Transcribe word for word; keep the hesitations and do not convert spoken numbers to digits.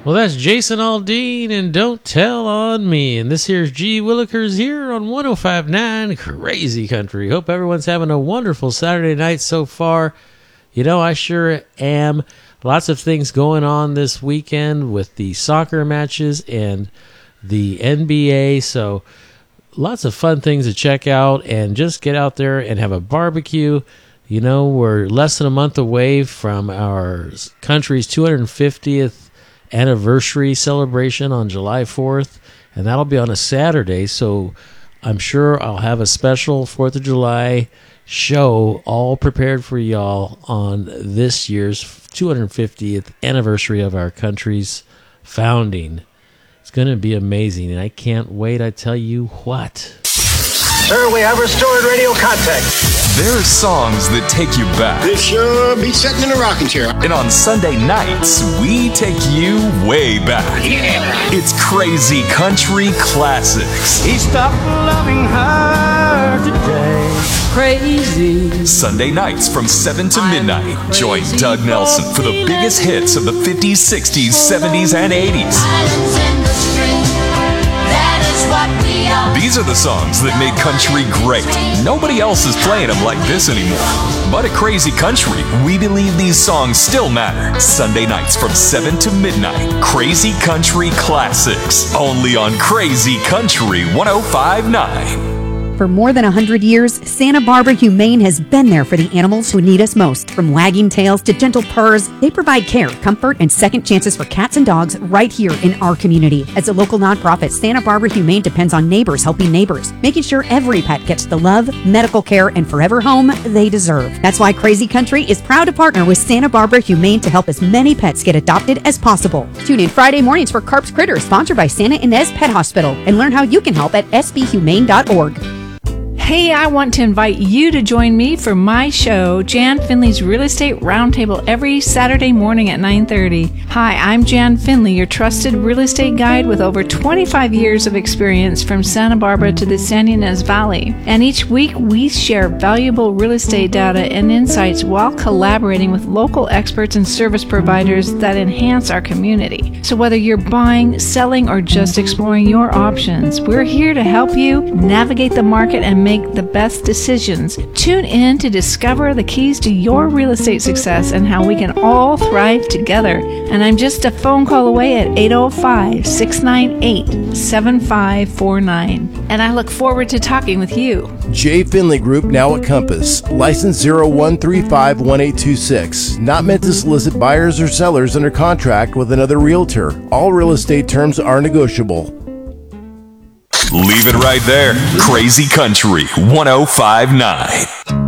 Well, that's Jason Aldean and Don't Tell on Me. And this here's G. Willikers here on one oh five point nine Crazy Country. Hope everyone's having a wonderful Saturday night so far. You know, I sure am. Lots of things going on this weekend with the soccer matches and the N B A. So lots of fun things to check out and just get out there and have a barbecue. You know, we're less than a month away from our country's two hundred fiftieth anniversary celebration on July fourth, and that'll be on a Saturday, so I'm sure I'll have a special fourth of July show all prepared for y'all on this year's two hundred fiftieth anniversary of our country's founding. It's going to be amazing, and I can't wait. I tell you what. Sir, we have restored radio contact. There are songs that take you back. This sure be sitting in a rocking chair. And on Sunday nights, we take you way back. Yeah. It's Crazy Country Classics. He stopped loving her today. Crazy. Sunday nights from seven to midnight. Join Doug Nelson for the biggest hits of the fifties, sixties, seventies, and eighties. These are the songs that made country great. Nobody else is playing them like this anymore. But at Crazy Country, we believe these songs still matter. Sunday nights from seven to midnight. Crazy Country Classics. Only on Crazy Country one oh five point nine. For more than one hundred years, Santa Barbara Humane has been there for the animals who need us most. From wagging tails to gentle purrs, they provide care, comfort, and second chances for cats and dogs right here in our community. As a local nonprofit, Santa Barbara Humane depends on neighbors helping neighbors, making sure every pet gets the love, medical care, and forever home they deserve. That's why Crazy Country is proud to partner with Santa Barbara Humane to help as many pets get adopted as possible. Tune in Friday mornings for Carp's Critters, sponsored by Santa Ynez Pet Hospital, and learn how you can help at s b humane dot org. Hey, I want to invite you to join me for my show, Jan Finley's Real Estate Roundtable, every Saturday morning at nine thirty. Hi, I'm Jan Finley, your trusted real estate guide with over twenty-five years of experience from Santa Barbara to the San Ynez Valley. And each week we share valuable real estate data and insights while collaborating with local experts and service providers that enhance our community. So whether you're buying, selling, or just exploring your options, we're here to help you navigate the market and make the best decisions. Tune in to discover the keys to your real estate success and how we can all thrive together. And I'm just a phone call away at eight oh five, six nine eight, seven five four nine. And I look forward to talking with you. J. Finley Group, now at Compass. License zero one three five one eight two six. Not meant to solicit buyers or sellers under contract with another realtor. All real estate terms are negotiable. Leave it right there. Crazy Country one oh five point nine.